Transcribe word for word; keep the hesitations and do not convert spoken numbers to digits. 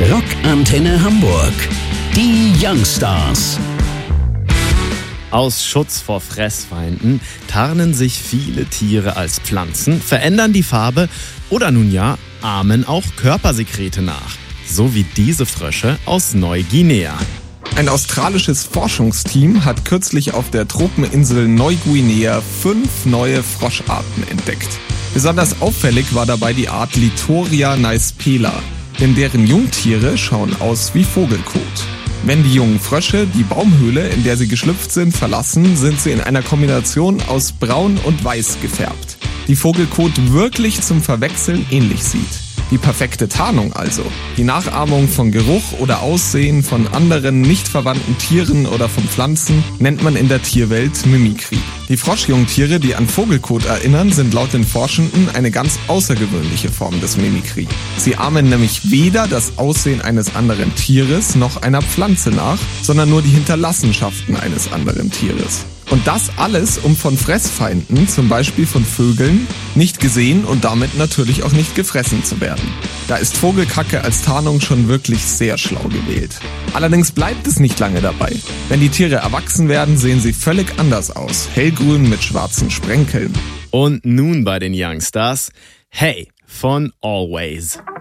Rock Antenne Hamburg. Die Youngstars. Aus Schutz vor Fressfeinden tarnen sich viele Tiere als Pflanzen, verändern die Farbe oder nun ja, ahmen auch Körpersekrete nach. So wie diese Frösche aus Neuguinea. Ein australisches Forschungsteam hat kürzlich auf der Tropeninsel Neuguinea fünf neue Froscharten entdeckt. Besonders auffällig war dabei die Art Littoria naispela, denn deren Jungtiere schauen aus wie Vogelkot. Wenn die jungen Frösche die Baumhöhle, in der sie geschlüpft sind, verlassen, sind sie in einer Kombination aus braun und weiß gefärbt, die Vogelkot wirklich zum Verwechseln ähnlich sieht. Die perfekte Tarnung also. Die Nachahmung von Geruch oder Aussehen von anderen nicht verwandten Tieren oder von Pflanzen nennt man in der Tierwelt Mimikry. Die Froschjungtiere, die an Vogelkot erinnern, sind laut den Forschenden eine ganz außergewöhnliche Form des Mimikry. Sie ahmen nämlich weder das Aussehen eines anderen Tieres noch einer Pflanze nach, sondern nur die Hinterlassenschaften eines anderen Tieres. Und das alles, um von Fressfeinden, zum Beispiel von Vögeln, nicht gesehen und damit natürlich auch nicht gefressen zu werden. Da ist Vogelkacke als Tarnung schon wirklich sehr schlau gewählt. Allerdings bleibt es nicht lange dabei. Wenn die Tiere erwachsen werden, sehen sie völlig anders aus. Hellgrün mit schwarzen Sprenkeln. Und nun bei den Youngstars, Hey von Always.